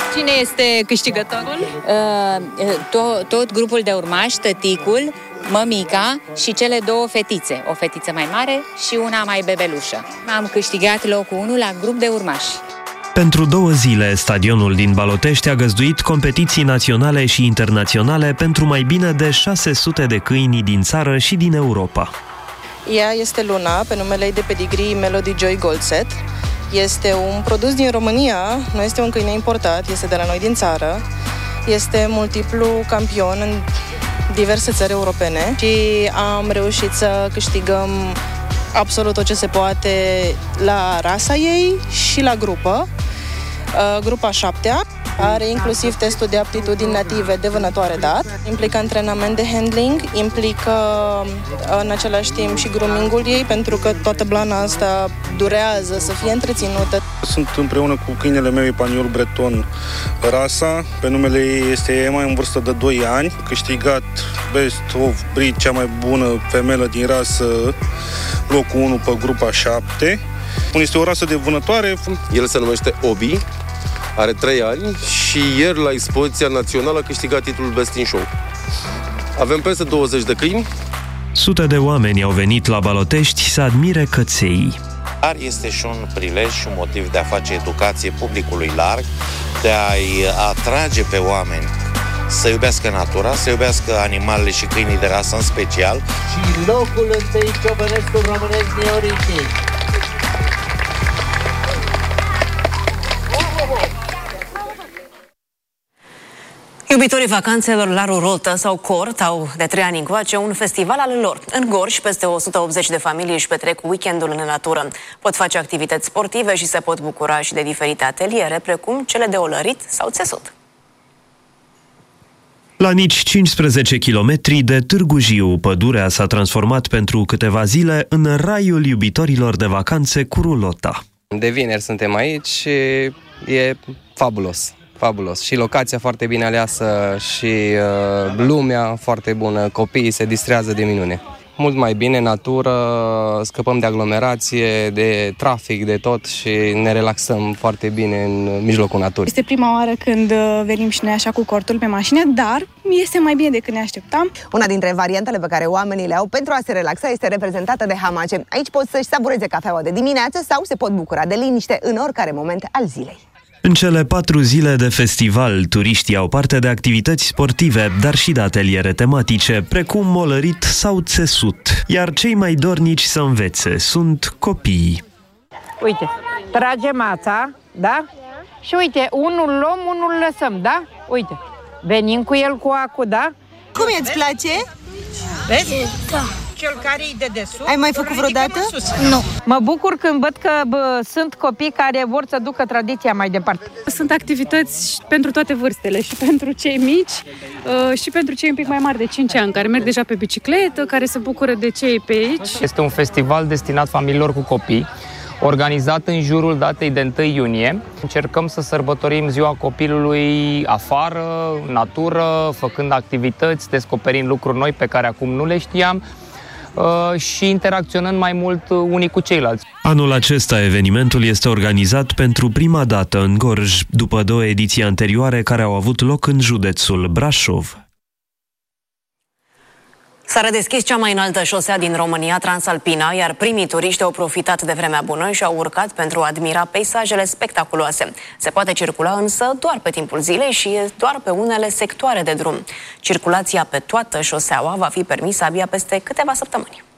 Cine este câștigătorul? Tot grupul de urmași, tăticul, mămica și cele două fetițe. O fetiță mai mare și una mai bebelușă. Am câștigat locul 1 la grup de urmași. Pentru 2 zile, stadionul din Balotești a găzduit competiții naționale și internaționale pentru mai bine de 600 de câini din țară și din Europa. Ea este Luna, pe numele ei de pedigree Melody Joy Gold Set. Este un produs din România, nu este un câine importat, este de la noi din țară. Este multiplu campion în diverse țări europene și am reușit să câștigăm absolut tot ce se poate la rasa ei și la grupă. Grupa 7-a are inclusiv testul de aptitudini native de vânătoare dat, implică antrenament de handling, implică în același timp și groomingul ei, pentru că toată blana asta durează să fie întreținută. Sunt împreună cu câinele meu Epaniol Breton rasa, pe numele ei este Emma, în vârstă de 2 ani, câștigat Best of Breed, cea mai bună femelă din rasă, locul 1 pe grupa 7. Este o rasă de vânătoare. El se numește Obi, are 3 ani și ieri la expoziția națională a câștigat titlul Best in Show. Avem peste 20 de câini. Sute de oameni au venit la Balotești să admire căței. Dar este și un prilej și un motiv de a face educație publicului larg, de a-i atrage pe oameni să iubească natura, să iubească animalele și câinii de rasă în special. Și locul întâi ciobănescul românesc Neorichi. Iubitorii vacanțelor la ruraltă sau cort au de 3 ani încoace un festival al lor. În Gorj, peste 180 de familii își petrec weekendul în natură. Pot face activități sportive și se pot bucura și de diferite ateliere, precum cele de olărit sau țesut. La nici 15 kilometri de Târgu Jiu, pădurea s-a transformat pentru câteva zile în raiul iubitorilor de vacanțe cu rulota. De vineri suntem aici și e fabulos. Fabulos. Și locația foarte bine aleasă și lumea foarte bună, copiii se distrează de minune. Mult mai bine, natură, scăpăm de aglomerație, de trafic, de tot și ne relaxăm foarte bine în mijlocul naturii. Este prima oară când venim și noi așa cu cortul pe mașină, dar este mai bine decât ne așteptam. Una dintre variantele pe care oamenii le au pentru a se relaxa este reprezentată de hamace. Aici pot să-și savureze cafeaua de dimineață sau se pot bucura de liniște în oricare moment al zilei. În cele 4 zile de festival, turiștii au parte de activități sportive, dar și de ateliere tematice, precum molărit sau țesut. Iar cei mai dornici să învețe sunt copiii. Uite, tragem ața, da? Și uite, unul luăm, unul lăsăm, da? Uite, venim cu el cu acu, da? Cum îți place? Vezi? Da. Cel care-i de desubt. Ai mai făcut vreodată? Nu. Mă bucur când văd că sunt copii care vor să ducă tradiția mai departe. Sunt activități pentru toate vârstele, și pentru cei mici și pentru cei un pic mai mari de 5 ani, care merg deja pe bicicletă, care se bucură de cei pe aici. Este un festival destinat familiilor cu copii, organizat în jurul datei de 1 iunie. Încercăm să sărbătorim ziua copilului afară, în natură, făcând activități, descoperind lucruri noi pe care acum nu le știam și interacționând mai mult unii cu ceilalți. Anul acesta evenimentul este organizat pentru prima dată în Gorj, după 2 ediții anterioare care au avut loc în județul Brașov. S-a redeschis cea mai înaltă șosea din România, Transalpina, iar primii turiști au profitat de vremea bună și au urcat pentru a admira peisajele spectaculoase. Se poate circula însă doar pe timpul zilei și doar pe unele sectoare de drum. Circulația pe toată șoseaua va fi permisă abia peste câteva săptămâni.